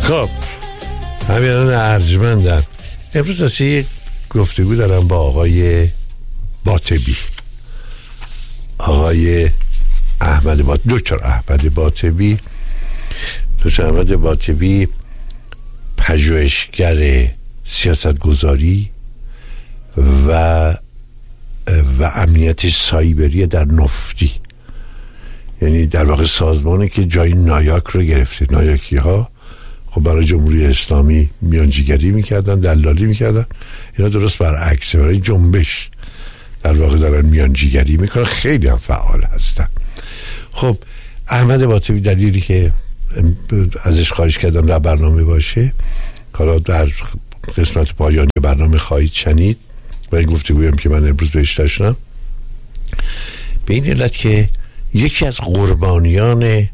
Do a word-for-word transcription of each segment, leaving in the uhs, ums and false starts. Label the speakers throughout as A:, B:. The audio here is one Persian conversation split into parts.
A: خب همیان ارجمندم، امروز اصلا یک گفتگو دارم با آقای باطبی، آقای احمد باطبی، دکتر احمد باطبی. دکتر احمد باطبی پژوهشگر سیاستگذاری و و امنیت سایبری در نفتی، یعنی در واقع سازمانی که جای نایاک رو گرفته. نایاکی ها خب برای جمهوری اسلامی میانجیگری میکردن، دلالی میکردن، اینا درست برعکس، برای جنبش در واقع دارن میانجیگری میکنن، خیلی هم فعال هستن. خب احمد باطبی دلیلی که ازش خواهش کردم در برنامه باشه، حالا در قسمت پایانی برنامه خواهید شنید و این گفتگویم که من امروز بهش داشتم، به این علت که یکی از قربانیان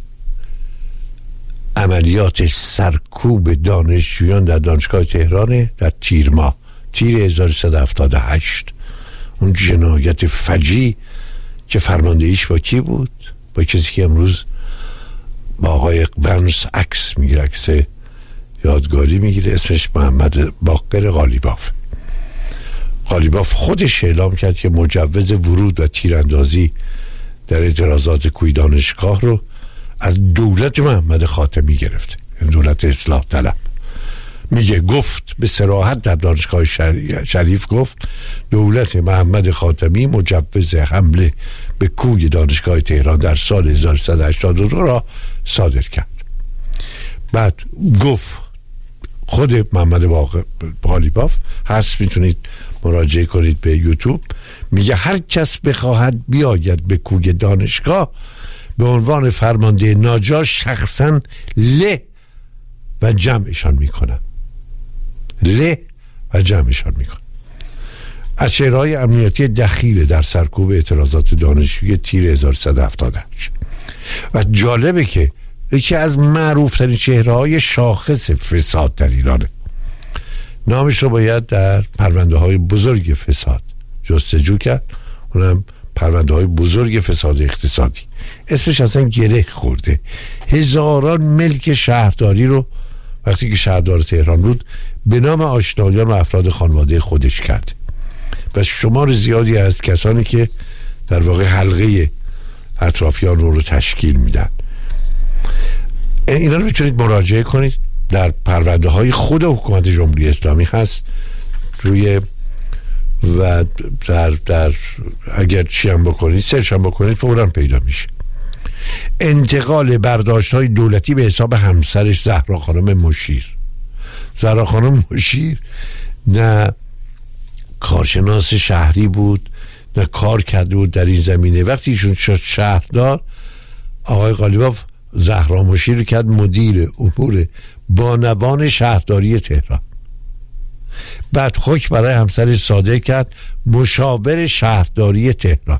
A: عملیات سرکوب دانشجویان در دانشگاه تهران در تیر ماه تیر هزار و سیصد و هفتاد و هشت، اون جنایت فجیع که فرماندهیش با کی بود؟ با کسی که امروز با آقای ونس عکس میگیره، عکس یادگاری میگیره، اسمش محمد باقر قالیباف. قالیباف خودش اعلام کرد که مجوز ورود و تیراندازی در اعتراضات کوی دانشگاه رو از دولت محمد خاتمی گرفته، دولت اصلاح طلب. میگه گفت به صراحت در دانشگاه شریف گفت دولت محمد خاتمی مجوز حمله به کوی دانشگاه تهران در سال هزار و سیصد و هشتاد و دو را صادر کرد. بعد گفت خود محمد قالیباف هست، میتونید مراجعه کنید به یوتیوب، میگه هر کس بخواهد بیاید به کوی دانشگاه به عنوان فرمانده ناجا شخصا له و جمعشان میکنم، له و جمعشان میکنم. از چهره‌های امنیتی دخیل در سرکوب اعتراضات دانشجویی تیر هزار و سیصد و هفتاد و هشت و جالبه که یکی از معروفترین چهره‌های شاخص فساد در ایرانه. نامش رو باید در پرونده های بزرگ فساد جستجو کرد، اونم پرونده های بزرگ فساد اقتصادی. اسمش اصلا گره خورده. هزاران ملک شهرداری رو وقتی که شهردار تهران بود به نام آشنایان و افراد خانواده خودش کرد و شمار زیادی از کسانی که در واقع حلقه اطرافیان رو رو تشکیل میدن. اینا رو میتونید مراجعه کنید، در پرونده های خود حکومت جمهوری اسلامی هست روی و در در اگر چی هم بکنید سرچ هم بکنید فوراً پیدا میشه. انتقال برداشت های دولتی به حساب همسرش زهرا خانم مشیر. زهرا خانم مشیر نه کارشناس شهری بود، نه کار کرده بود در این زمینه. وقتی ایشون شد شهردار، آقای قالیباف زهرا مشیر رو کرد مدیر امور بانوان شهرداری تهران. بعد حکم برای همسرش صادر کرد مشاور شهرداری تهران.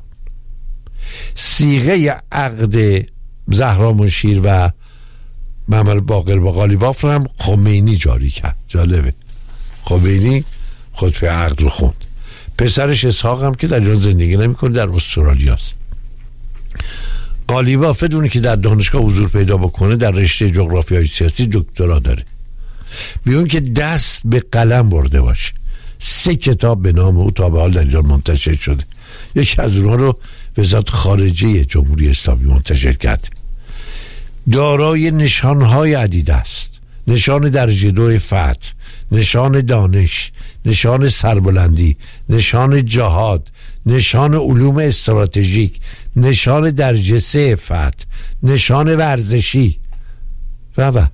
A: صیغه عقد زهرا مشیر و محمد باقر با قالیباف رو هم خمینی جاری کرد. جالبه، خمینی خطبه عقد رو خوند. پسرش اسحاق هم که در ایران زندگی نمی‌کنه، در استرالیا است. قالیباف بدونه که در دانشگاه حضور پیدا بکنه در رشته جغرافیای سیاسی دکترا داره، بیون که دست به قلم برده باشه. سه کتاب به نام او تا به حال در ایران منتشر شده. یکی از اونها رو وزارت خارجه جمهوری اسلامی منتشر کرد. دارای نشانهای عدیده است: نشان درجه دو فتح، نشان دانش، نشان سربلندی، نشان جهاد، نشان علوم استراتژیک، نشان درجه سه فتح، نشان ورزشی و و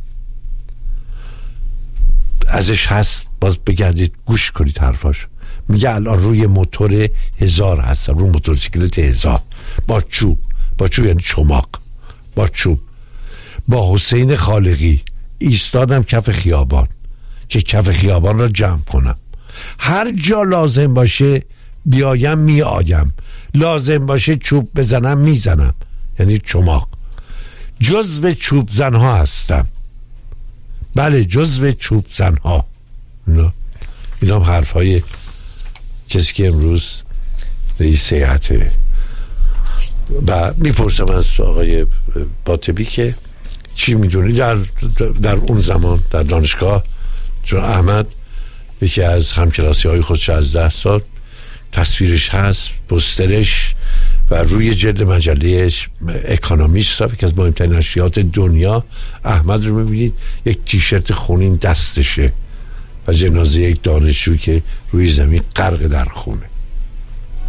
A: ازش هست. باز بگردید گوش کنید حرفاش. میگه الان روی موتور هزار هستم، روی موتورسیکلت هزار با چوب، با چوب یعنی چماق، با چوب با حسین خالقی ایستادم کف خیابان که کف خیابان را جمع کنم. هر جا لازم باشه بیایم می آیم، لازم باشه چوب بزنم میزنم، یعنی چماق. جزو چوب زنها هستم، بله جزو چوب زنها. اینا هم حرف های کسی که امروز رئیس هیئت. و میپرسم از آقای باطبی که چی میدونی در در اون زمان در دانشگاه، چون احمد یکی از همکلاسی های خودش از ده سال تصویرش هست، پوسترش و روی جلد مجله اکونومیست که از مهمترین نشریات دنیا، احمد رو میبینید یک تیشرت خونین دستشه و جنازه یک دانشجو که روی زمین غرق در خونه.